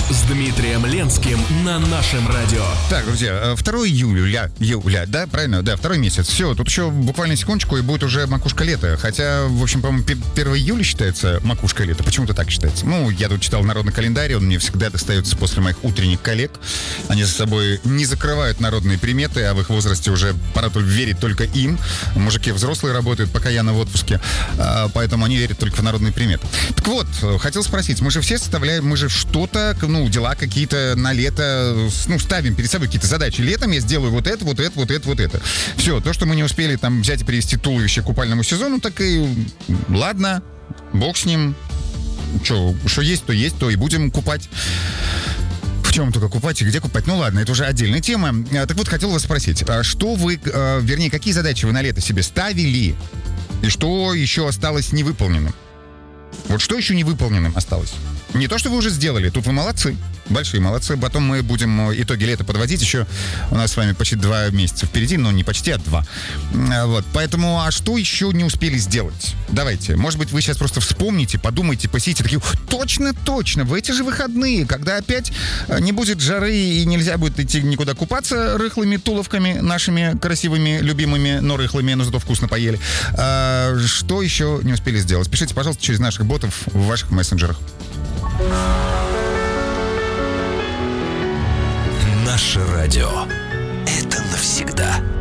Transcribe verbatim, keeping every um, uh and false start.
с Дмитрием Ленским на нашем радио. Так, друзья, второе июля, июля, да, правильно? Да, второй месяц. Все, тут еще буквально секундочку, и будет уже макушка лета. Хотя, в общем, по-моему, первое июля считается макушка лета. Почему-то так считается. Ну, я тут читал народный календарь, он мне всегда достается после моих утренних коллег. Они за собой не закрывают народные приметы, а в их возрасте уже пора верить только им. Мужики взрослые работают, пока я в отпуске, поэтому они верят только в народные приметы. Так вот, хотел спросить, мы же все составляем, мы же что-то, ну, дела какие-то на лето, ну, ставим перед собой какие-то задачи. Летом я сделаю вот это, вот это, вот это, вот это. Все, то, что мы не успели там взять и привести туловище к купальному сезону, так и ладно, бог с ним. Что, что есть, то есть, то и будем купать. В чем только купать и где купать? Ну ладно, это уже отдельная тема. Так вот, хотел вас спросить, что вы, вернее, какие задачи вы на лето себе ставили? И что еще осталось невыполненным? Вот что еще невыполненным осталось? Не то, что вы уже сделали, тут вы молодцы, большие молодцы. Потом мы будем итоги лета подводить. Еще у нас с вами почти два месяца впереди, но не почти, а два. Вот, поэтому, а что еще не успели сделать? Давайте, может быть, вы сейчас просто вспомните, подумайте, посидите, такие, точно, точно, в эти же выходные, когда опять не будет жары и нельзя будет идти никуда купаться рыхлыми туловками нашими красивыми, любимыми, но рыхлыми, но зато вкусно поели. А, что еще не успели сделать? Пишите, пожалуйста, через наших ботов в ваших мессенджерах. Наше радио. Это навсегда.